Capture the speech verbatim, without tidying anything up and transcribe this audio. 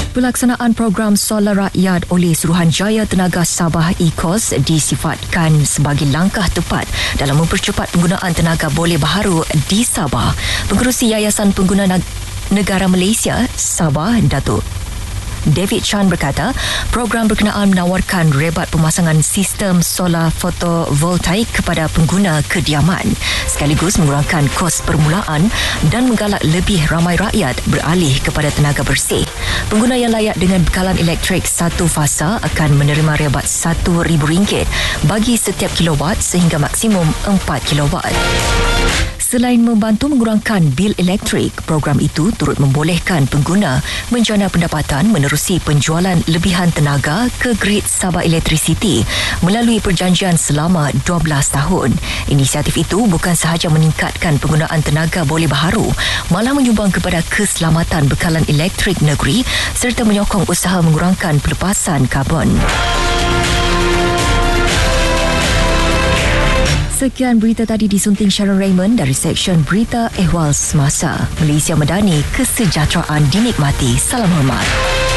Pelaksanaan program solar rakyat oleh Suruhanjaya Tenaga Sabah E C O S disifatkan sebagai langkah tepat dalam mempercepat penggunaan tenaga boleh baharu di Sabah. Pengerusi Yayasan Pengguna Negara Malaysia Sabah, Datuk David Chan berkata, program berkenaan menawarkan rebat pemasangan sistem solar fotovoltaik kepada pengguna kediaman sekaligus mengurangkan kos permulaan dan menggalak lebih ramai rakyat beralih kepada tenaga bersih. Pengguna yang layak dengan bekalan elektrik satu fasa akan menerima rebat satu ribu ringgit bagi setiap kilowatt sehingga maksimum empat kilowatt. Selain membantu mengurangkan bil elektrik, program itu turut membolehkan pengguna menjana pendapatan menerusi penjualan lebihan tenaga ke grid Sabah Electricity melalui perjanjian selama dua belas tahun. Inisiatif itu bukan sahaja meningkatkan penggunaan tenaga boleh baharu, malah menyumbang kepada keselamatan bekalan elektrik negeri serta menyokong usaha mengurangkan pelepasan karbon. Sekian berita tadi disunting Sharon Raymond dari Seksyen Berita Ehwal Semasa. Malaysia Madani, kesejahteraan dinikmati. Salam hormat.